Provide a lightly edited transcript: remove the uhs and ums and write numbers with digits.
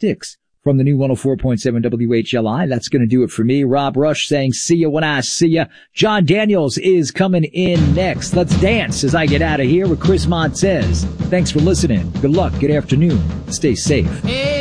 sticks. From the new 104.7 WHLI, that's going to do it for me. Rob Rush saying, see ya when I see ya. John Daniels is coming in next. Let's dance as I get out of here with Chris Montez. Thanks for listening. Good luck. Good afternoon. Stay safe.